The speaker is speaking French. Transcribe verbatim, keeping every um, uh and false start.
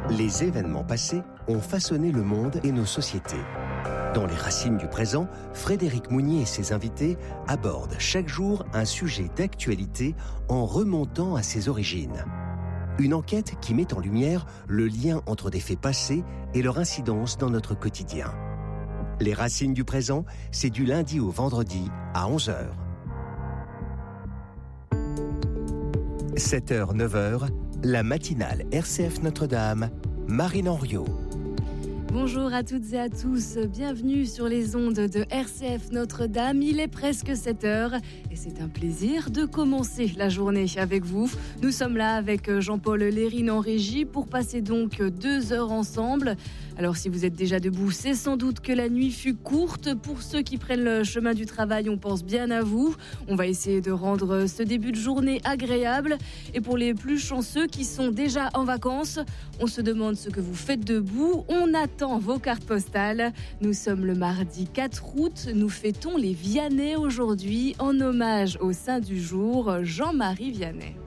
Les événements passés ont façonné le monde et nos sociétés. Dans les racines du présent, Frédéric Mounier et ses invités abordent chaque jour un sujet d'actualité en remontant à ses origines. Une enquête qui met en lumière le lien entre des faits passés et leur incidence dans notre quotidien. Les racines du présent, c'est du lundi au vendredi à onze heures. sept heures neuf heures, la matinale R C F Notre-Dame, Marine Henriot. Bonjour à toutes et à tous, bienvenue sur les ondes de R C F Notre-Dame. Il est presque sept heures et c'est un plaisir de commencer la journée avec vous. Nous sommes là avec Jean-Paul Lérine en régie pour passer donc deux heures ensemble. Alors si vous êtes déjà debout, c'est sans doute que la nuit fut courte. Pour ceux qui prennent le chemin du travail, on pense bien à vous. On va essayer de rendre ce début de journée agréable. Et pour les plus chanceux qui sont déjà en vacances, on se demande ce que vous faites debout. On attend vos cartes postales. Nous sommes le mardi quatre août. Nous fêtons les Vianney aujourd'hui en hommage au saint du jour, Jean-Marie Vianney.